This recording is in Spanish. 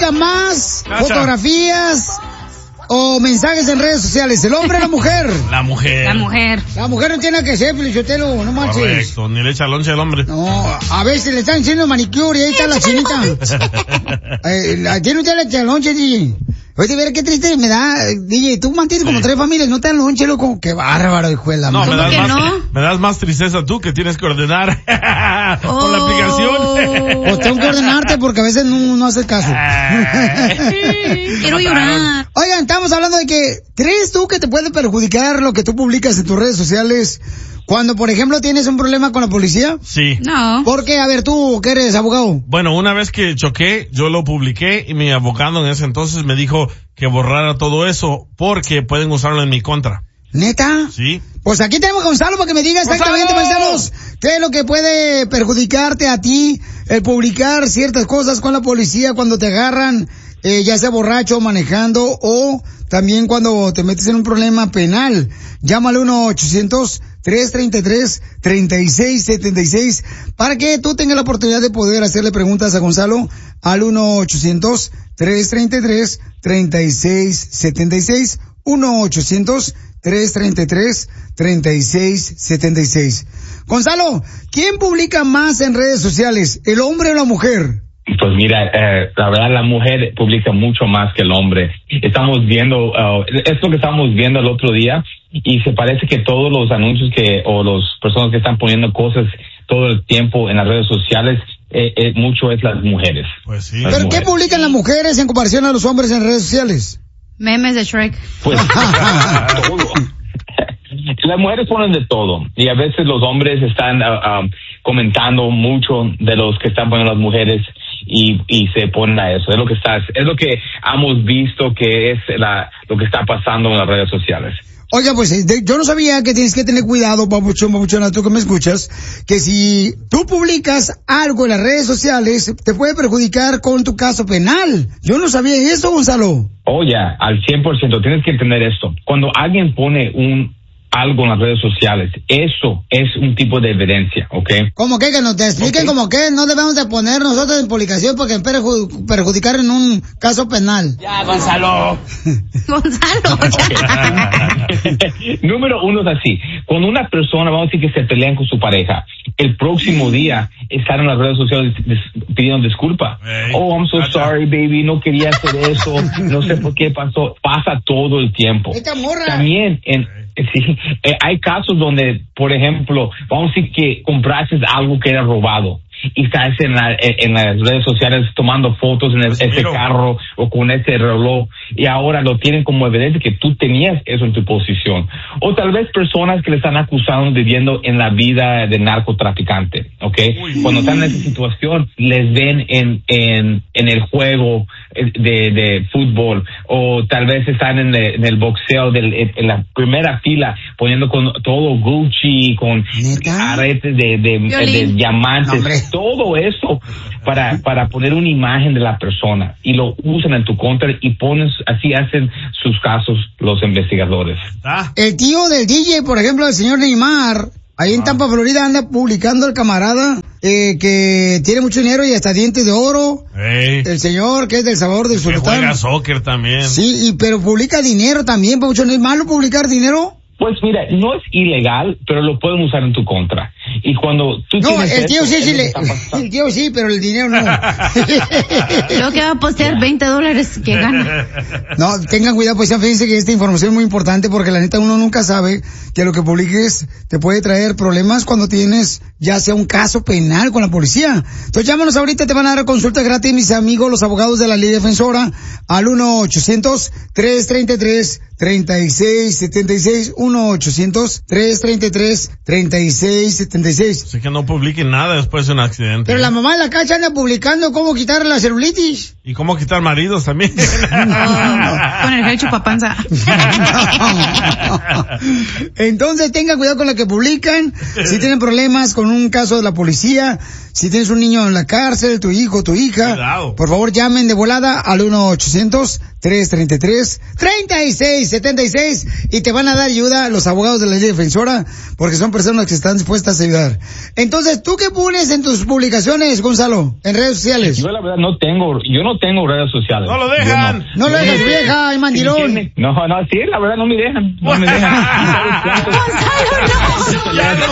publica más fotografías o mensajes en redes sociales? ¿El hombre o la mujer? La mujer. La mujer. La mujer no tiene que ser, Felicitelo, no manches. Correcto, ni le echa lonche al hombre. No, a veces le están haciendo manicure y ahí está la chinita. Aquí no te le echa lonche, DJ. Oye, ver qué triste me da, DJ, tú mantienes como 3 familias, no te dan lonche, loco, qué bárbaro, hijo de la No, madre. me das más tristeza tú que tienes que ordenar por la aplicación. Pues tengo que ordenarte porque a veces no haces caso. Quiero llorar. Oigan, estamos hablando de que, ¿crees tú que te puede perjudicar lo que tú publicas en tus redes sociales cuando, por ejemplo, tienes un problema con la policía? Sí. No. ¿Por qué? A ver, tú, ¿qué eres, abogado? Bueno, una vez que choqué, yo lo publiqué y mi abogado en ese entonces me dijo que borrara todo eso porque pueden usarlo en mi contra. ¿Neta? Sí. Pues aquí tenemos a Gonzalo para que me diga exactamente, paisanos, qué es lo que puede perjudicarte a ti el publicar ciertas cosas con la policía cuando te agarran, ya sea borracho, manejando o también cuando te metes en un problema penal. Llámale 1-800-333-3676 para que tú tengas la oportunidad de poder hacerle preguntas a Gonzalo al 1-800-333-3676. 1-800-333-3676. Gonzalo, ¿quién publica más en redes sociales, el hombre o la mujer? Pues mira, la verdad la mujer publica mucho más que el hombre. Estamos viendo, es lo que estábamos viendo el otro día y se parece que todos los anuncios o las personas que están poniendo cosas todo el tiempo en las redes sociales, mucho es las mujeres. Pues sí. ¿Pero mujeres. ¿Qué publican las mujeres en comparación a los hombres en redes sociales? Memes de Shrek. Pues todo. Las mujeres ponen de todo y a veces los hombres están comentando mucho de los que están poniendo las mujeres y se ponen a eso. Es lo que hemos visto que es lo que está pasando en las redes sociales. Oiga, pues yo no sabía que tienes que tener cuidado, papuchona, tú que me escuchas, que si tú publicas algo en las redes sociales, te puede perjudicar con tu caso penal. Yo no sabía eso, Gonzalo. Oye, al 100%, tienes que entender esto. Cuando alguien pone algo en las redes sociales, eso es un tipo de evidencia, ¿ok? ¿Cómo que nos te expliquen como que no debemos de poner nosotros en publicación porque perjudicar en un caso penal? Ya, Gonzalo. Gonzalo, Número 1 es así. Cuando una persona, vamos a decir que se pelean con su pareja, el próximo día están en las redes sociales pidiendo disculpa. Oh, I'm so sorry, baby, no quería hacer eso, no sé por qué pasó. Pasa todo el tiempo. También sí, hay casos donde, por ejemplo, vamos a decir que compraste algo que era robado y estás en las redes sociales tomando fotos en ese carro o con ese reloj y ahora lo tienen como evidencia que tú tenías eso en tu posición. O tal vez personas que le están acusando viviendo en la vida de narcotraficante, ¿ok? Cuando están en esa situación, les ven en el juego de fútbol o tal vez están en el boxeo en la primera fila poniendo con todo Gucci, con aretes de diamantes. No, todo eso para poner una imagen de la persona y lo usan en tu contra y así hacen sus casos los investigadores. El tío del DJ, por ejemplo, el señor Neymar, ahí en Tampa, Florida, anda publicando el camarada que tiene mucho dinero y hasta dientes de oro. El señor que es del Salvador del Sultán. Que juega soccer también. Sí, pero publica dinero también, Pabuchón. ¿No es malo publicar dinero? Pues mira, no es ilegal, pero lo pueden usar en tu contra. Y cuando tú tienes el tío el tío sí, pero el dinero no. Creo que va a postear $20 que gana. No, tengan cuidado, pues ya fíjense que esta información es muy importante porque la neta uno nunca sabe que lo que publiques te puede traer problemas cuando tienes ya sea un caso penal con la policía. Entonces llámanos ahorita, te van a dar consulta gratis, mis amigos, los abogados de la Ley Defensora, al 1-800-333-3676, 1-800-333-3676. Así que no publiquen nada después de un accidente. Pero la mamá de la cacha anda publicando cómo quitar la celulitis. Y cómo quitar maridos también. Con el gel chupapanza. Entonces tengan cuidado con lo que publican. Si tienen problemas con un caso de la policía, si tienes un niño en la cárcel, tu hijo, tu hija, cuidado. Por favor llamen de volada al 1-800 1-800-333-3676 y te van a dar ayuda los abogados de la ley defensora porque son personas que están dispuestas a ayudar. Entonces, ¿tú qué pones en tus publicaciones, Gonzalo, en redes sociales? Yo la verdad yo no tengo redes sociales. No lo dejan. No lo dejes, vieja, y mandilón. No, sí, la verdad no me dejan. No me dejan. Gonzalo, no.